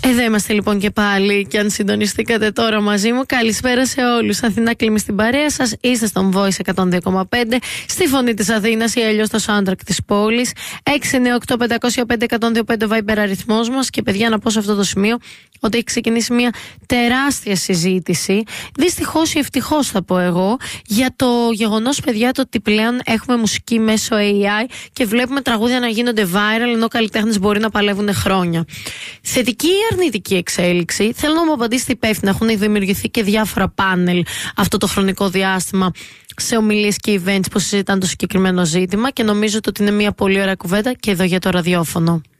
Εδώ είμαστε λοιπόν και πάλι. Και αν συντονιστήκατε τώρα μαζί μου, καλησπέρα σε όλους. Αθηνά Κλίμη στην παρέα σας. Είστε στον Voice 102,5, στη Φωνή της Αθήνας ή αλλιώς στο soundtrack της πόλης. 698-505-102,5 Viber αριθμός μας. Και παιδιά, να πω σε αυτό το σημείο ότι έχει ξεκινήσει μια τεράστια συζήτηση. Δυστυχώς ή ευτυχώς θα πω εγώ, για το γεγονός, παιδιά, το ότι πλέον έχουμε μουσική μέσω AI και βλέπουμε τραγούδια να γίνονται viral, ενώ καλλιτέχνες μπορεί να παλεύουν χρόνια. Θετική ή αρνητική εξέλιξη? Θέλω να μου απαντήσετε υπεύθυνα. Έχουν δημιουργηθεί και διάφορα πάνελ αυτό το χρονικό διάστημα σε ομιλίες και events που συζητάνε το συγκεκριμένο ζήτημα και νομίζω ότι είναι μια πολύ ωραία κουβέντα και εδώ για το ραδιόφωνο.